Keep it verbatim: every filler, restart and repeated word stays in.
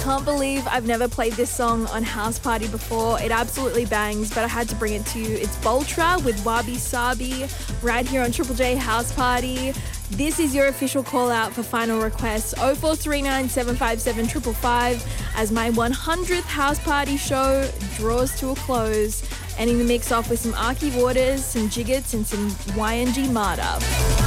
can't believe I've never played this song on House Party before. It absolutely bangs, but I had to bring it to you. It's Boltra with Wabi Sabi right here on Triple J House Party. This is your official call out for final requests, oh four three nine, seven five seven, five five five, as my one hundredth House Party show draws to a close. Ending the mix off with some Arky Waters, some Jiggets and some Y N G Marta.